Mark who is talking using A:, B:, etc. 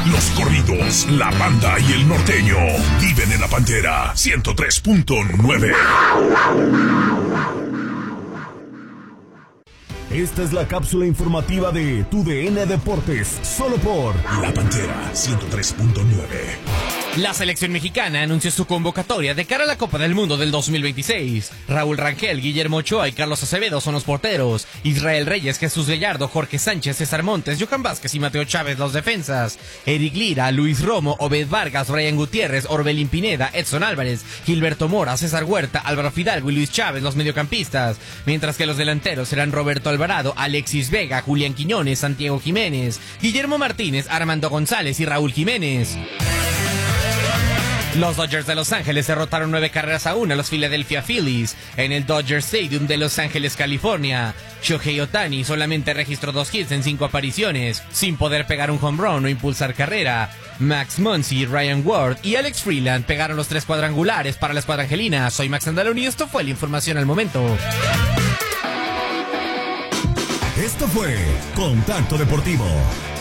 A: Los corridos, la banda y el norteño viven en la Pantera 103.9.
B: Esta es la cápsula informativa de TUDN Deportes, solo por
A: La Pantera 103.9.
C: La selección mexicana anunció su convocatoria de cara a la Copa del Mundo del 2026. Raúl Rangel, Guillermo Ochoa y Carlos Acevedo son los porteros. Israel Reyes, Jesús Gallardo, Jorge Sánchez, César Montes, Johan Vázquez y Mateo Chávez los defensas. Eric Lira, Luis Romo, Obed Vargas, Brian Gutiérrez, Orbelín Pineda, Edson Álvarez, Gilberto Mora, César Huerta, Álvaro Fidalgo y Luis Chávez los mediocampistas. Mientras que los delanteros serán Roberto Alvarado, Alexis Vega, Julián Quiñones, Santiago Jiménez, Guillermo Martínez, Armando González y Raúl Jiménez. Los Dodgers de Los Ángeles derrotaron 9-1 a los Philadelphia Phillies en el Dodger Stadium de Los Ángeles, California. Shohei Ohtani solamente registró 2 hits en 5 apariciones, sin poder pegar un home run o impulsar carrera. Max Muncy, Ryan Ward y Alex Freeland pegaron los 3 cuadrangulares para la escuadra angelina. Soy Max Andalón y esto fue la información al momento.
B: Esto fue Contacto Deportivo.